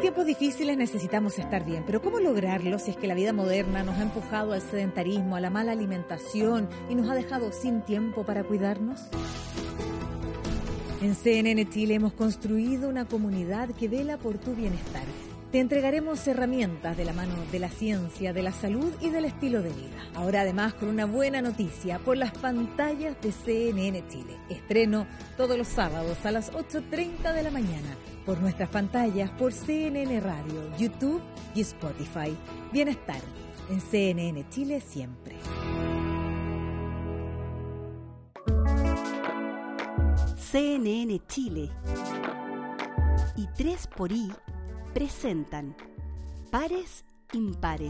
tiempos difíciles necesitamos estar bien, pero ¿cómo lograrlo si es que la vida moderna nos ha empujado al sedentarismo, a la mala alimentación y nos ha dejado sin tiempo para cuidarnos? En CNN Chile hemos construido una comunidad que vela por tu bienestar. Te entregaremos herramientas de la mano de la ciencia, de la salud y del estilo de vida. Ahora además con una buena noticia por las pantallas de CNN Chile. Estreno todos los sábados a las 8:30 de la mañana por nuestras pantallas, por CNN Radio, YouTube y Spotify. Bienestar en CNN Chile siempre. CNN Chile y 3xI presentan Pares Impares.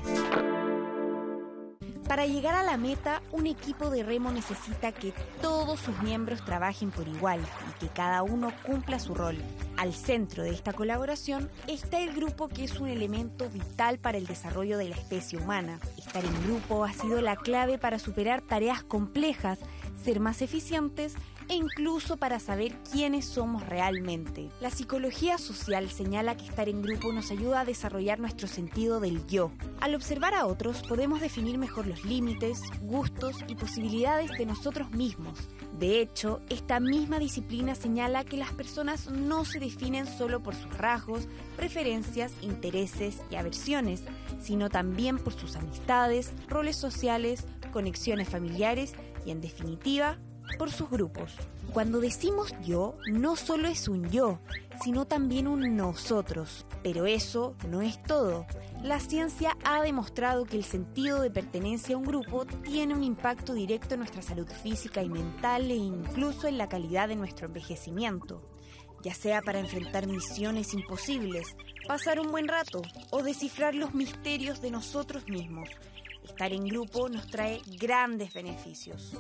Para llegar a la meta, un equipo de remo necesita que todos sus miembros trabajen por igual y que cada uno cumpla su rol. Al centro de esta colaboración está el grupo, que es un elemento vital para el desarrollo de la especie humana. Estar en grupo ha sido la clave para superar tareas complejas, ser más eficientes e incluso para saber quiénes somos realmente. La psicología social señala que estar en grupo nos ayuda a desarrollar nuestro sentido del yo. Al observar a otros podemos definir mejor los límites, gustos y posibilidades de nosotros mismos. De hecho, esta misma disciplina señala que las personas no se definen solo por sus rasgos, preferencias, intereses y aversiones, sino también por sus amistades, roles sociales, conexiones familiares y, en definitiva, por sus grupos. Cuando decimos yo, no solo es un yo, sino también un nosotros. Pero eso no es todo. La ciencia ha demostrado que el sentido de pertenencia a un grupo tiene un impacto directo en nuestra salud física y mental e incluso en la calidad de nuestro envejecimiento. Ya sea para enfrentar misiones imposibles, pasar un buen rato o descifrar los misterios de nosotros mismos. Estar en grupo nos trae grandes beneficios.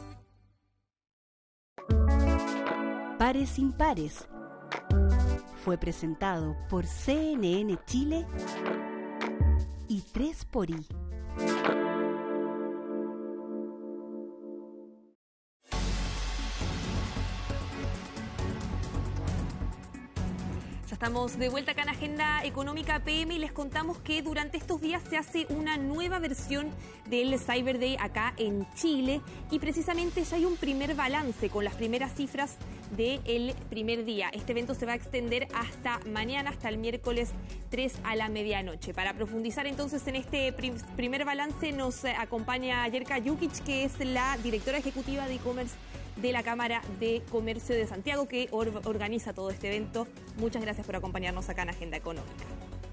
Pares Impares fue presentado por CNN Chile y 3xI. Estamos de vuelta acá en Agenda Económica PM y les contamos que durante estos días se hace una nueva versión del Cyber Day acá en Chile y precisamente ya hay un primer balance con las primeras cifras del primer día. Este evento se va a extender hasta mañana, hasta el miércoles 3 a la medianoche. Para profundizar entonces en este primer balance nos acompaña Yerka Jukic, que es la directora ejecutiva de e-commerce de la Cámara de Comercio de Santiago, que organiza todo este evento. Muchas gracias por acompañarnos acá en Agenda Económica.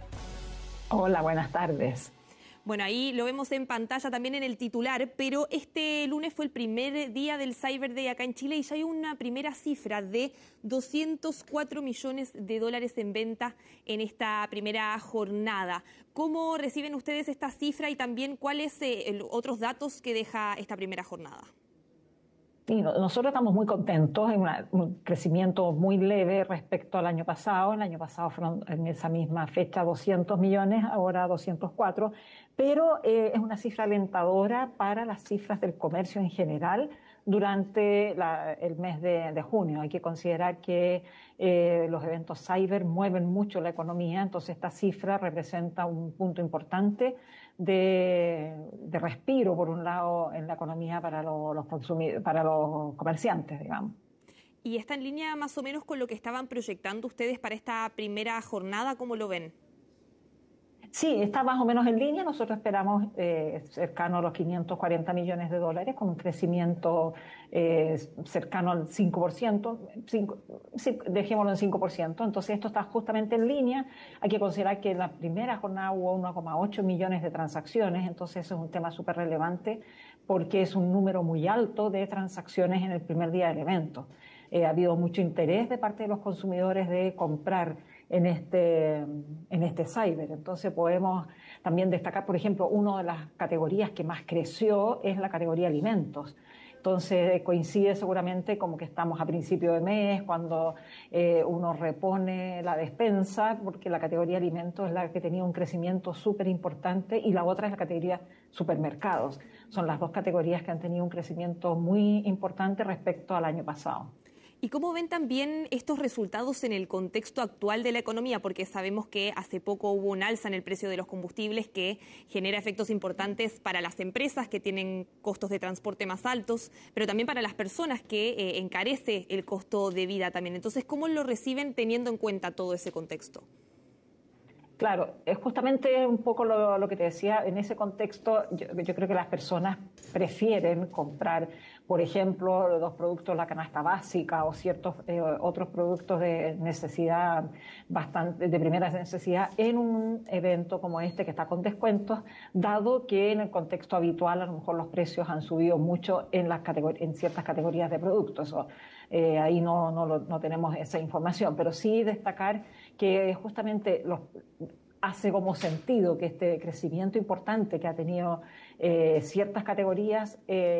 Hola, buenas tardes. Bueno, ahí lo vemos en pantalla también en el titular, pero este lunes fue el primer día del Cyber Day acá en Chile y ya hay una primera cifra de 204 millones de dólares en venta en esta primera jornada. ¿Cómo reciben ustedes esta cifra y también cuáles otros datos que deja esta primera jornada? Sí, nosotros estamos muy contentos, en un crecimiento muy leve respecto al año pasado. El año pasado fueron en esa misma fecha 200 millones, ahora 204, pero es una cifra alentadora para las cifras del comercio en general durante el mes de junio. Hay que considerar que los eventos cyber mueven mucho la economía, entonces esta cifra representa un punto importante de respiro, por un lado, en la economía para los comerciantes, digamos. ¿Y está en línea más o menos con lo que estaban proyectando ustedes para esta primera jornada? ¿Cómo lo ven? Sí, está más o menos en línea. Nosotros esperamos cercano a los 540 millones de dólares, con un crecimiento cercano al 5%, dejémoslo en 5%. Entonces esto está justamente en línea. Hay que considerar que en la primera jornada hubo 1,8 millones de transacciones, entonces eso es un tema súper relevante porque es un número muy alto de transacciones en el primer día del evento. Ha habido mucho interés de parte de los consumidores de comprar en este cyber. Entonces podemos también destacar, por ejemplo, una de las categorías que más creció es la categoría alimentos. Entonces coincide seguramente como que estamos a principio de mes, cuando uno repone la despensa, porque la categoría alimentos es la que tenía un crecimiento súper importante y la otra es la categoría supermercados. Son las dos categorías que han tenido un crecimiento muy importante respecto al año pasado. ¿Y cómo ven también estos resultados en el contexto actual de la economía? Porque sabemos que hace poco hubo un alza en el precio de los combustibles que genera efectos importantes para las empresas que tienen costos de transporte más altos, pero también para las personas que encarece el costo de vida también. Entonces, ¿cómo lo reciben teniendo en cuenta todo ese contexto? Claro, es justamente un poco lo que te decía, en ese contexto yo creo que las personas prefieren comprar, por ejemplo, los productos de la canasta básica o ciertos otros productos de necesidad, bastante de primera necesidad, en un evento como este que está con descuentos, dado que en el contexto habitual a lo mejor los precios han subido mucho en ciertas categorías de productos. Ahí no tenemos esa información, pero sí destacar que justamente hace como sentido que este crecimiento importante que ha tenido ciertas categorías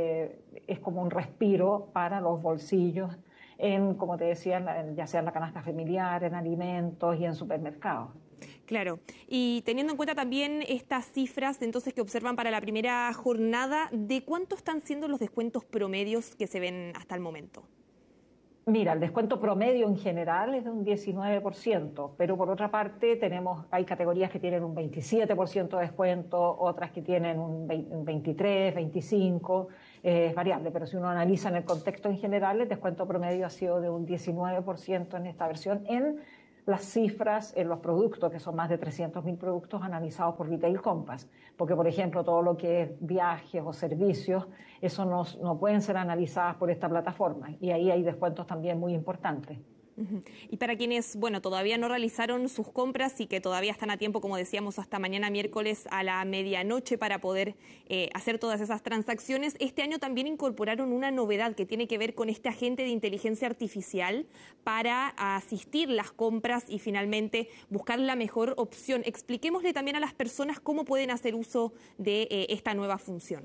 es como un respiro para los bolsillos como te decía, ya sea en la canasta familiar, en alimentos y en supermercados. Claro, y teniendo en cuenta también estas cifras entonces que observan para la primera jornada, ¿de cuánto están siendo los descuentos promedios que se ven hasta el momento? Mira, el descuento promedio en general es de un 19%, pero por otra parte hay categorías que tienen un 27% de descuento, otras que tienen un 23, 25%, es variable, pero si uno analiza en el contexto en general, el descuento promedio ha sido de un 19% en esta versión en las cifras en los productos, que son más de 300.000 productos analizados por Retail Compass, porque por ejemplo todo lo que es viajes o servicios, eso no pueden ser analizadas por esta plataforma y ahí hay descuentos también muy importantes. Y para quienes, todavía no realizaron sus compras y que todavía están a tiempo, como decíamos, hasta mañana miércoles a la medianoche para poder hacer todas esas transacciones, este año también incorporaron una novedad que tiene que ver con este agente de inteligencia artificial para asistir las compras y finalmente buscar la mejor opción. Expliquémosle también a las personas cómo pueden hacer uso de esta nueva función.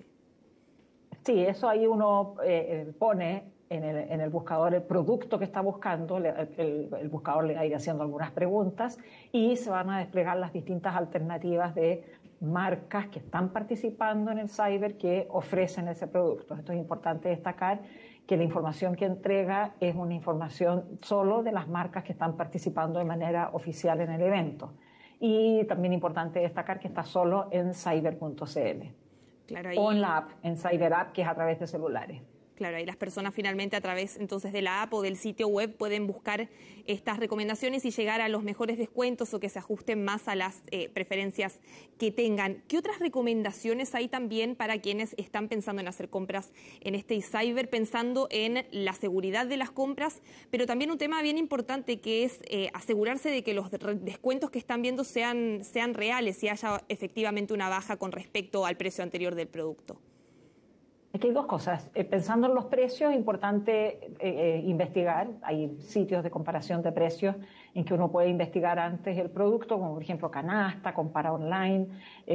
Sí, eso ahí uno pone en el buscador el producto que está buscando, el buscador le va a ir haciendo algunas preguntas y se van a desplegar las distintas alternativas de marcas que están participando en el cyber que ofrecen ese producto. Esto es importante destacar que la información que entrega es una información solo de las marcas que están participando de manera oficial en el evento. Y también importante destacar que está solo en cyber.cl. Claro, o en la app, en Cyber App, que es a través de celulares. Claro, ahí las personas finalmente a través entonces de la app o del sitio web pueden buscar estas recomendaciones y llegar a los mejores descuentos o que se ajusten más a las preferencias que tengan. ¿Qué otras recomendaciones hay también para quienes están pensando en hacer compras en este cyber, pensando en la seguridad de las compras, pero también un tema bien importante que es asegurarse de que los descuentos que están viendo sean reales y haya efectivamente una baja con respecto al precio anterior del producto? Aquí hay dos cosas. Pensando en los precios, es importante investigar. Hay sitios de comparación de precios en que uno puede investigar antes el producto, como por ejemplo Canasta, Compara Online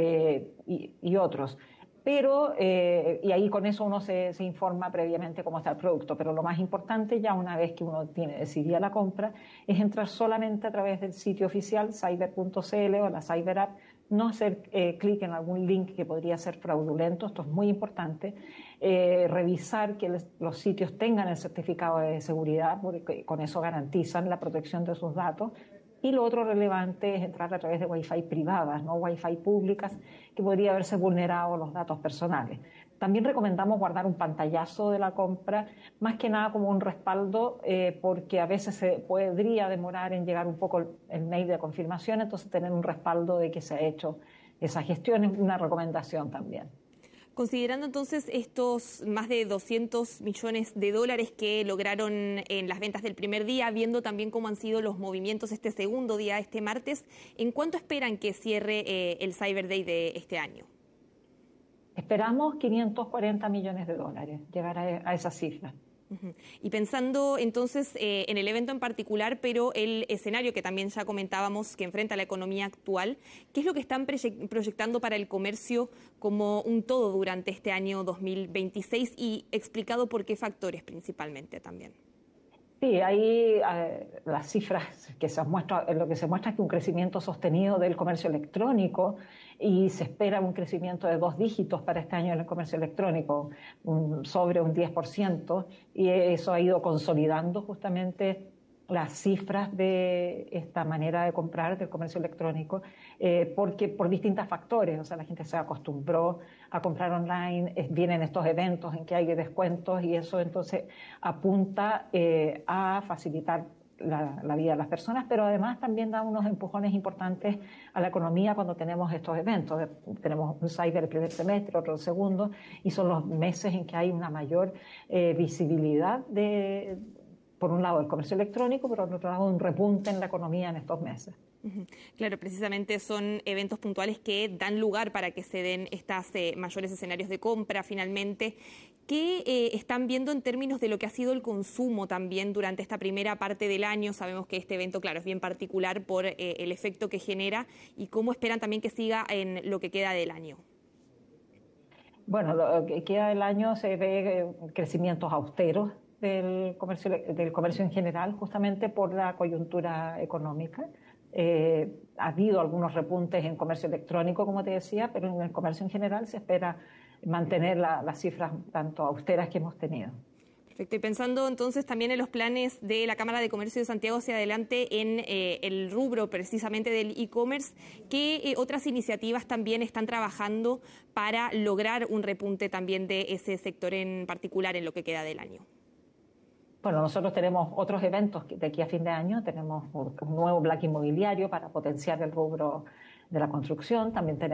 y otros. Pero, y ahí con eso uno se informa previamente cómo está el producto. Pero lo más importante, ya una vez que uno tiene decidida la compra, es entrar solamente a través del sitio oficial, cyber.cl o la Cyber App, no hacer clic en algún link que podría ser fraudulento, esto es muy importante, revisar que los sitios tengan el certificado de seguridad, porque con eso garantizan la protección de sus datos. Y lo otro relevante es entrar a través de Wi-Fi privadas, no Wi-Fi públicas, que podría haberse vulnerado los datos personales. También recomendamos guardar un pantallazo de la compra, más que nada como un respaldo, porque a veces se podría demorar en llegar un poco el mail de confirmación, entonces tener un respaldo de que se ha hecho esa gestión es una recomendación también. Considerando entonces estos más de 200 millones de dólares que lograron en las ventas del primer día, viendo también cómo han sido los movimientos este segundo día, este martes, ¿en cuánto esperan que cierre el Cyber Day de este año? Esperamos 540 millones de dólares, llegar a esa cifra. Y pensando entonces en el evento en particular, pero el escenario que también ya comentábamos que enfrenta la economía actual, ¿qué es lo que están proyectando para el comercio como un todo durante este año 2026 y explicado por qué factores principalmente también? Sí, ahí las cifras que se muestran, lo que se muestra es que un crecimiento sostenido del comercio electrónico y se espera un crecimiento de 2 dígitos para este año en el comercio electrónico, sobre un 10%, y eso ha ido consolidando justamente las cifras de esta manera de comprar del comercio electrónico, porque por distintos factores, o sea, la gente se acostumbró a comprar online, vienen estos eventos en que hay descuentos y eso entonces apunta a facilitar la vida de las personas, pero además también da unos empujones importantes a la economía cuando tenemos estos eventos. Tenemos un Cyber el primer semestre, otro el segundo, y son los meses en que hay una mayor visibilidad de, por un lado, el comercio electrónico, pero por otro lado, un repunte en la economía en estos meses. Claro, precisamente son eventos puntuales que dan lugar para que se den estos mayores escenarios de compra finalmente. ¿Qué están viendo en términos de lo que ha sido el consumo también durante esta primera parte del año? Sabemos que este evento, claro, es bien particular por el efecto que genera y cómo esperan también que siga en lo que queda del año. Bueno, lo que queda del año se ve crecimientos austeros del comercio en general, justamente por la coyuntura económica. Ha habido algunos repuntes en comercio electrónico, como te decía, pero en el comercio en general se espera mantener las cifras tanto austeras que hemos tenido. Perfecto. Y pensando entonces también en los planes de la Cámara de Comercio de Santiago hacia adelante en el rubro precisamente del e-commerce, ¿qué otras iniciativas también están trabajando para lograr un repunte también de ese sector en particular en lo que queda del año? Bueno, nosotros tenemos otros eventos de aquí a fin de año. Tenemos un nuevo Black Inmobiliario para potenciar el rubro de la construcción. También tenemos